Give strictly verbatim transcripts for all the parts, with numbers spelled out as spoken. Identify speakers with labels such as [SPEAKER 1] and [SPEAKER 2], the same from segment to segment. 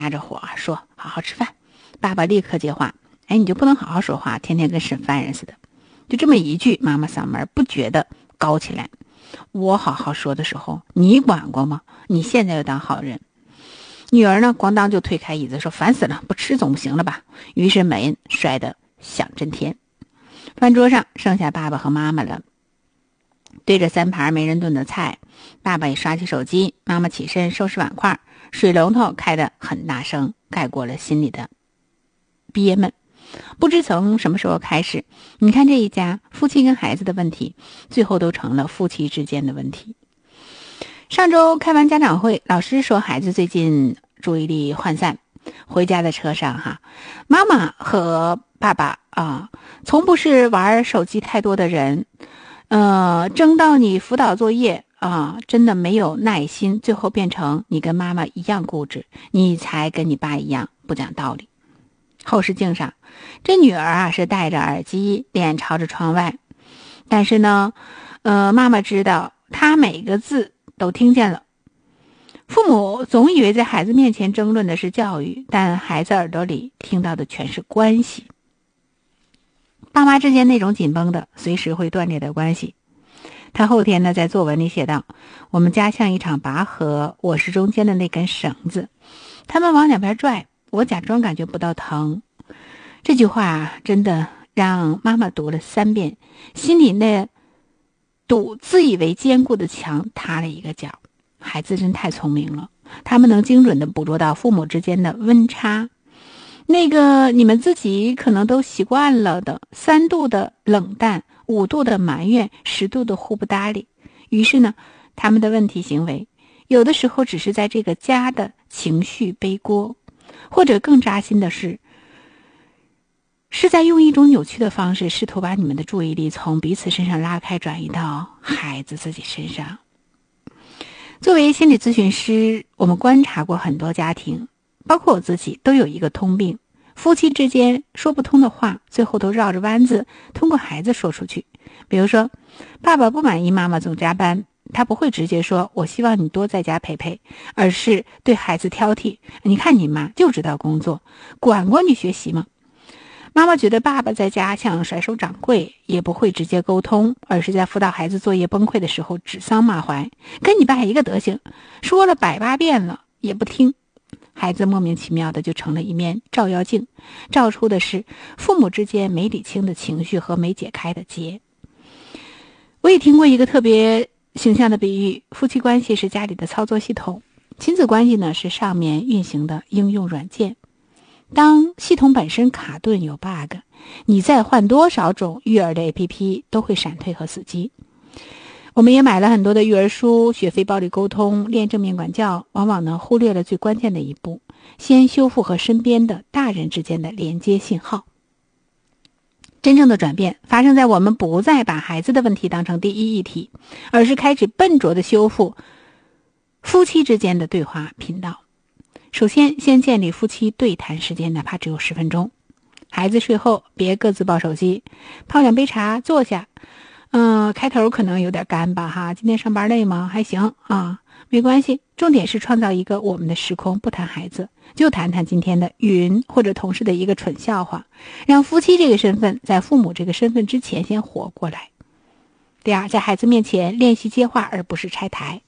[SPEAKER 1] 压着火说好好吃饭，爸爸立刻接话，哎，你就不能好好说话，天天跟审犯人似的。就这么一句，妈妈嗓门不觉得高起来。我好好说的时候你管过吗？你现在又当好人。女儿呢咣当就推开椅子说烦死了，不吃总不行了吧。于是门摔得响震天。饭桌上剩下爸爸和妈妈了，对着三盘没人炖的菜，爸爸也刷起手机，妈妈起身收拾碗筷，水龙头开得很大声，盖过了心里的憋闷。不知从什么时候开始，你看这一家夫妻跟孩子的问题最后都成了夫妻之间的问题。上周开完家长会，老师说孩子最近注意力涣散，回家的车上哈，妈妈和爸爸啊，从不是玩手机太多的人，呃，争到你辅导作业啊，真的没有耐心，最后变成你跟妈妈一样固执，你才跟你爸一样不讲道理。后视镜上，这女儿啊是戴着耳机，脸朝着窗外，但是呢，呃，妈妈知道她每个字都听见了。父母总以为在孩子面前争论的是教育，但孩子耳朵里听到的全是关系。爸妈之间那种紧绷的随时会断裂的关系。他后天呢在作文里写道，我们家像一场拔河，我是中间的那根绳子，他们往两边拽，我假装感觉不到疼。这句话啊，真的让妈妈读了三遍，心里那堵自以为坚固的墙塌了一个角。孩子真太聪明了，他们能精准地捕捉到父母之间的温差，那个你们自己可能都习惯了的三度的冷淡，五度的埋怨，十度的互不搭理。于是呢，他们的问题行为有的时候只是在这个家的情绪背锅，或者更扎心的是是在用一种扭曲的方式试图把你们的注意力从彼此身上拉开，转移到孩子自己身上。作为心理咨询师，我们观察过很多家庭，包括我自己，都有一个通病，夫妻之间说不通的话，最后都绕着弯子通过孩子说出去。比如说，爸爸不满意妈妈总加班，他不会直接说我希望你多在家陪陪，而是对孩子挑剔，你看你妈就知道工作，管过你学习吗？妈妈觉得爸爸在家像甩手掌柜，也不会直接沟通，而是在辅导孩子作业崩溃的时候指桑骂槐，跟你爸一个德行，说了百八遍了也不听。孩子莫名其妙的就成了一面照妖镜，照出的是父母之间没理清的情绪和没解开的结。我也听过一个特别形象的比喻，夫妻关系是家里的操作系统，亲子关系呢是上面运行的应用软件。当系统本身卡顿有 bug， 你再换多少种育儿的 A P P 都会闪退和死机。我们也买了很多的育儿书，学非暴力沟通，练正面管教，往往呢忽略了最关键的一步，先修复和身边的大人之间的连接信号。真正的转变发生在我们不再把孩子的问题当成第一议题，而是开始笨拙的修复夫妻之间的对话频道。首先，先建立夫妻对谈时间，哪怕只有十分钟。孩子睡后，别各自抱手机，泡两杯茶，坐下。嗯、呃，开头可能有点干吧哈，今天上班累吗？还行啊，没关系。重点是创造一个我们的时空，不谈孩子，就谈谈今天的云或者同事的一个蠢笑话，让夫妻这个身份在父母这个身份之前先活过来。第二，在孩子面前练习接话，而不是拆台。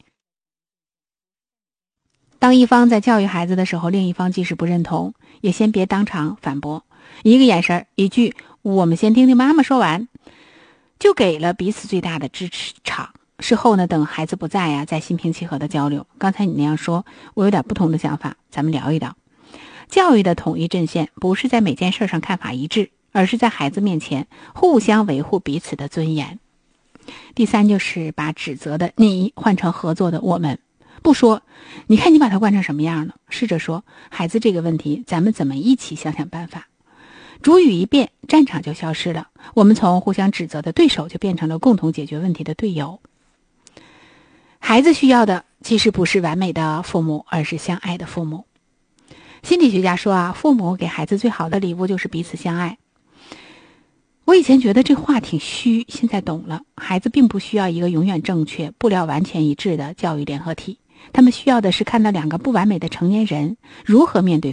[SPEAKER 1] 当一方在教育孩子的时候，另一方即使不认同，也先别当场反驳，一个眼神，一句我们先听听妈妈说完，就给了彼此最大的支持场。事后呢，等孩子不在呀，再心平气和的交流。刚才你那样说，我有点不同的想法，咱们聊一聊。教育的统一阵线不是在每件事上看法一致，而是在孩子面前互相维护彼此的尊严。第三，就是把指责的你换成合作的我们。不说你看你把它惯成什么样了，试着说孩子这个问题咱们怎么一起想想办法。主语一变，战场就消失了，我们从互相指责的对手就变成了共同解决问题的队友。孩子需要的其实不是完美的父母，而是相爱的父母。心理学家说啊，父母给孩子最好的礼物就是彼此相爱。我以前觉得这话挺虚，现在懂了，孩子并不需要一个永远正确、步调完全一致的教育联合体， 他们需要的是看到两个不完美的成年人如何面对